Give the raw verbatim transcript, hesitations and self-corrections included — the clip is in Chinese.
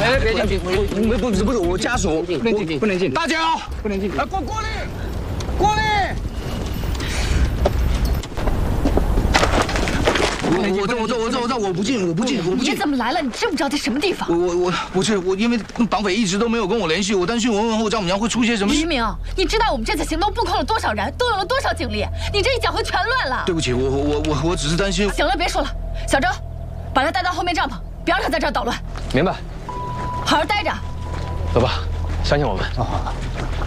哎，别进去！不不不是不是，我家属不能进去， 不能进。 大脚不能进去。 啊，过过来，过来！ 我我这我这我这我这我不进，我不进，我不进。 你怎么来了？你知不知道这什么地方？ 我我我不是我，因为绑匪一直都没有跟我联系，我担心文文和我丈母娘会出些什么。 于明，你知道我们这次行动布控了多少人，动用了多少警力？你这一讲会全乱了。 对不起，我我我我只是担心。 行了，别说了，小周，把他带到后面帐篷，别让他在这儿捣乱。 明白。 好好待着。 走吧，相信我们。 好好好。